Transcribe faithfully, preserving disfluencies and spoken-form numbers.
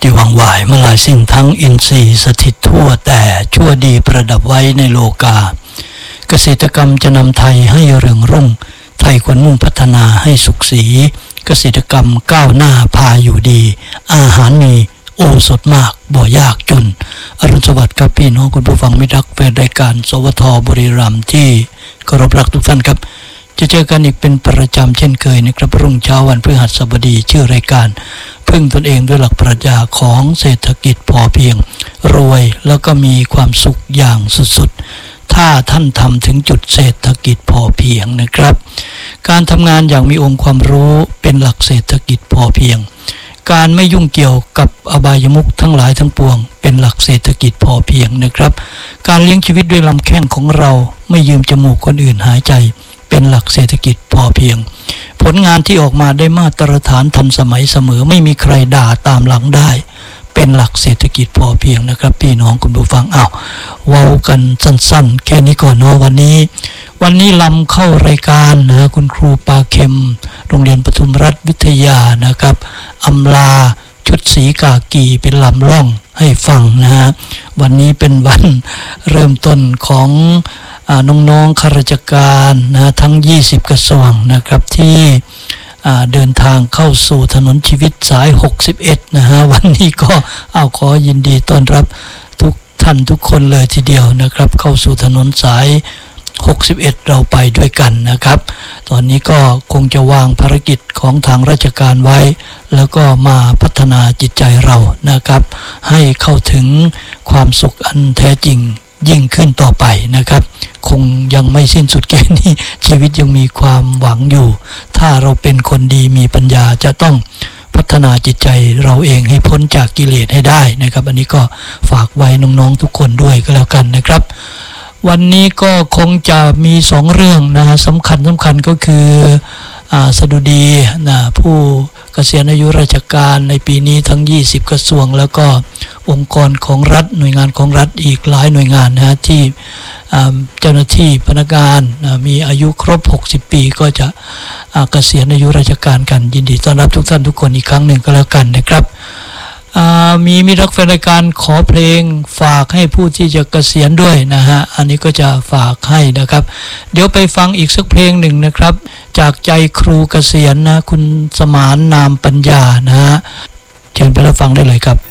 วังวายเมื่อหลายสิ่งทั้งอินทรีย์สถิตทั่วแต่ชั่วดีประดับไว้ในโลกาเกษตรกรรมจะนำไทยให้เรืองรุ่งไทยควรมุ่งพัฒนาให้สุขสีเกษตรกรรมก้าวหน้าพาอยู่ดีอาหารมีโอสถมากบ่ยากจนอรุณสวัสดิ์ครับพี่น้องคุณผู้ฟังมิตรรักแฟนรายการสวทบุรีรัมย์ที่เคารพรักทุกท่านครับจะเจอกันอีกเป็นประจำเช่นเคยนะครับรุ่งเช้าวันพฤหัสบดีชื่อรายการพึ่งตนเองด้วยหลักปรัชญาของเศรษฐกิจพอเพียงรวยแล้วก็มีความสุขอย่างสุดๆถ้าท่านทำถึงจุดเศรษฐกิจพอเพียงนะครับการทำงานอย่างมีองค์ความรู้เป็นหลักเศรษฐกิจพอเพียงการไม่ยุ่งเกี่ยวกับอบายมุขทั้งหลายทั้งปวงเป็นหลักเศรษฐกิจพอเพียงนะครับการเลี้ยงชีวิตด้วยลำแข้งของเราไม่ยืมจมูกคนอื่นหายใจเป็นหลักเศรษฐกิจพอเพียงผลงานที่ออกมาได้มาตรฐานทันสมัยเสมอไม่มีใครด่าตามหลังได้เป็นหลักเศรษฐกิจพอเพียงนะครับพี่น้องคุณผู้ฟังอ้าวเว้ากันสั้นๆแค่นี้ก่อนเนาะวันนี้วันนี้ลำเข้ารายการนะคุณครูปาเข็มโรงเรียนปทุมรัฐวิทยานะครับอำลาชุดสีกากีเป็นลำล่องให้ฟังนะฮะวันนี้เป็นวันเริ่มต้นของน้องๆข้าราชการนะทั้งยี่สิบกระทรวงนะครับที่เดินทางเข้าสู่ถนนชีวิตสายหกสิบเอ็ดนะฮะวันนี้ก็เอาขอยินดีต้อนรับทุกท่านทุกคนเลยทีเดียวนะครับเข้าสู่ถนนสายหกสิบเอ็ดเราไปด้วยกันนะครับตอนนี้ก็คงจะวางภารกิจของทางราชการไว้แล้วก็มาพัฒนาจิตใจเรานะครับให้เข้าถึงความสุขอันแท้จริงยิ่งขึ้นต่อไปนะครับคงยังไม่สิ้นสุดแค่นี้ชีวิตยังมีความหวังอยู่ถ้าเราเป็นคนดีมีปัญญาจะต้องพัฒนาจิตใจเราเองให้พ้นจากกิเลสให้ได้นะครับอันนี้ก็ฝากไว้น้องๆทุกคนด้วยก็แล้วกันนะครับวันนี้ก็คงจะมีสองเรื่องนะสำคัญสำคัญก็คืออ่าสดุดีนะผู้เกษียณอายุราชการในปีนี้ทั้งยี่สิบกระทรวงแล้วก็องค์กรของรัฐหน่วยงานของรัฐอีกหลายหน่วยงานนะที่เจ้าหน้าที่พนักงานมีอายุครบหกสิบปีก็จะเกษียณอายุราชการกันยินดีต้อนรับทุกท่านทุกคนอีกครั้งหนึ่งก็แล้วกันนะครับมีมิตรรักแฟนรายการขอเพลงฝากให้ผู้ที่จะเกษียณด้วยนะฮะอันนี้ก็จะฝากให้นะครับเดี๋ยวไปฟังอีกสักเพลงหนึ่งนะครับจากใจครูเกษียณนะคุณสมานนามปัญญานะฮะเชิญไปรับฟังได้เลยครับ